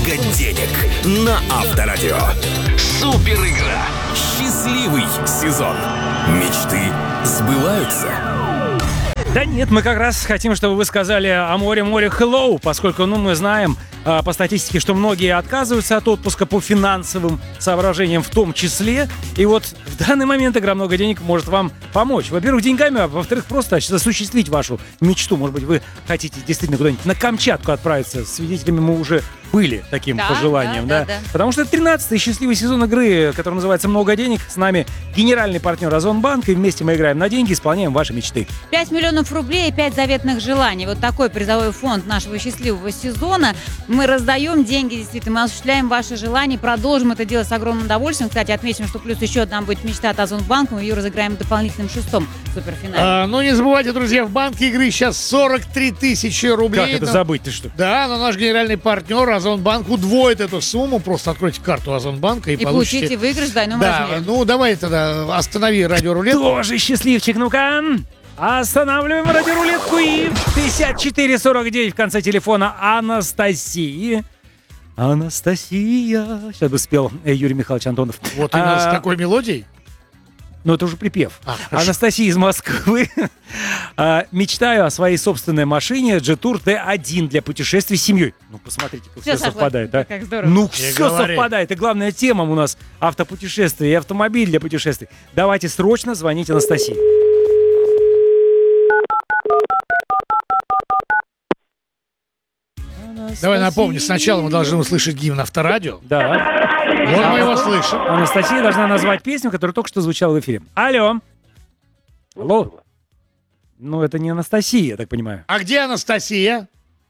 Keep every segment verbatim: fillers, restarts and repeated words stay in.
много денег на Авторадио. Супер игра. Счастливый сезон. Мечты сбываются. Да нет, мы как раз хотим, чтобы вы сказали о море, море hello, поскольку, ну, мы знаем э, по статистике, что многие отказываются от отпуска по финансовым соображениям в том числе. И вот в данный момент игра «Много денег» может вам помочь. Во-первых, деньгами, а во-вторых, просто осуществить вашу мечту. Может быть, вы хотите действительно куда-нибудь на Камчатку отправиться. Свидетелями мы уже были таким Да, пожеланием, да, да, да, да. Потому что это тринадцатый счастливый сезон игры, который называется «Много денег». С нами генеральный партнер Озонбанк, и вместе мы играем на деньги, исполняем ваши мечты. пять миллионов рублей и пять заветных желаний. Вот такой призовой фонд нашего счастливого сезона. Мы раздаем деньги, действительно, мы осуществляем ваши желания, продолжим это делать с огромным удовольствием. Кстати, отметим, что плюс еще одна будет мечта от Озонбанка, мы ее разыграем в дополнительном шестом суперфинале. А, ну, не забывайте, друзья, в банке игры сейчас сорок три тысячи рублей. Как это но... забыть, ты что? Да, но наш генеральный партнер Озонбанк удвоит эту сумму. Просто откройте карту Озонбанка и, И получите... получите выигрыш в двойном Да, размере. ну давай тогда останови радиорулет. Тоже счастливчик, ну-ка. Останавливаем радиорулетку и пятьдесят четыре сорок девять в конце телефона Анастасии. Анастасия. Сейчас бы спел э, Юрий Михайлович Антонов. Вот именно с А, такой мелодией. Ну, это уже припев. А, хорошо. Анастасия из Москвы. А, мечтаю о своей собственной машине Jetour Т один для путешествий с семьей. Ну, посмотрите, как все, Всё совпадает, да? сошлось. Как здорово. Ну, Не все говори. совпадает. И главная тема у нас автопутешествия и автомобиль для путешествий. Давайте срочно звоните Анастасии. Давай напомню, сначала мы должны услышать гимн Авторадио. Да. Вот мы его слышим. Анастасия должна назвать песню, которая только что звучала в эфире. Алло. Алло. Ну, это не Анастасия, я так понимаю. А где Анастасия?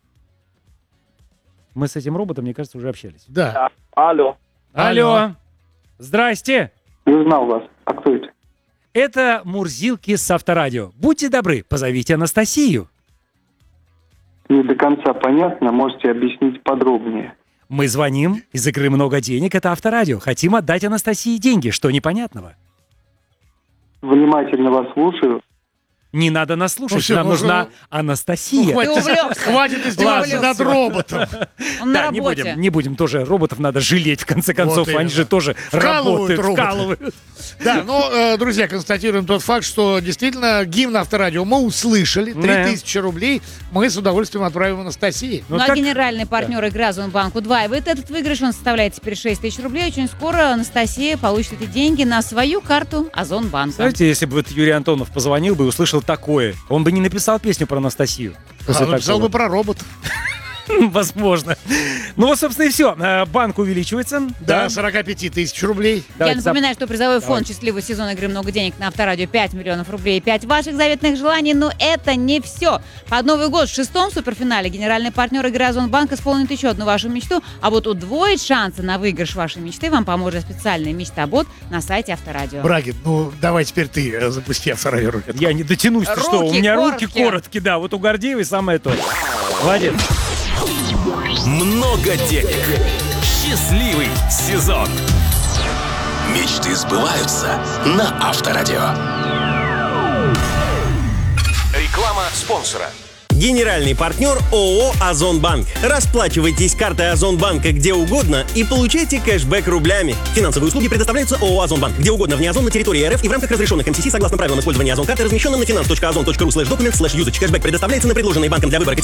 Мы с этим роботом, мне кажется, уже общались. Да. Алло, Алло. Здрасте. не узнал вас. А кто это? Это Мурзилки с Авторадио. Будьте добры, позовите Анастасию. Не до конца понятно, можете объяснить подробнее. Мы звоним из игры «Много денег». Это Авторадио. Хотим отдать Анастасии деньги. Что непонятного? Внимательно вас слушаю. Не надо нас слушать. Ну всё, Нам ну, нужна ну, Анастасия. Ну, хватит, Ты увлёкся. хватит издеваться Ладно. над роботом. Он на Да, не работе. будем, не будем тоже. Роботов надо жалеть, в конце концов. Вот Они же именно. тоже Вкалывают работают, роботы. вкалывают. Да, ну, э, друзья, констатируем тот факт, что действительно гимн Авторадио мы услышали. три тысячи рублей мы с удовольствием отправим Анастасии. Ну, Ну, а так- генеральный партнер игры Озонбанк удваивает этот выигрыш. Он составляет теперь шесть тысяч рублей. Очень скоро Анастасия получит эти деньги на свою карту Озонбанка. Знаете, если бы вот Юрий Антонов позвонил бы и услышал такое, он бы не написал песню про Анастасию. После А, написал такого. бы про робота. Возможно. Ну вот, собственно, и все. Банк увеличивается. Да, сорок пять тысяч рублей. Я Давайте зап- напоминаю, что призовой Давай. фонд «Счастливый сезон игры «Много денег» на Авторадио пять миллионов рублей и пять ваших заветных желаний. Но это не все. Под Новый год в шестом суперфинале генеральный партнер игры Озонбанк исполнит еще одну вашу мечту. А вот удвоить шансы на выигрыш вашей мечты вам поможет специальный мечта-бот на сайте Авторадио. Брагин, ну давай теперь ты э, запусти Авторадио рулет. Я не дотянусь, ты что? У Руки меня руки короткие. короткие, да. Вот у Гордеевой самое то. Молодец. Много денег. Счастливый сезон. Мечты сбываются на Авторадио. Реклама спонсора. Генеральный партнер ООО «Озонбанк». Расплачивайтесь картой Озонбанка где угодно и получайте кэшбэк рублями. Финансовые услуги предоставляются ООО «Озонбанк» где угодно вне озон на территории РФ и в рамках разрешенных МСС согласно правилам использования озон-карты, размещенным на finance точка озон точка ру слэш документ слэш юзач. Кэшбэк предоставляется на предложенные банком для выбора категории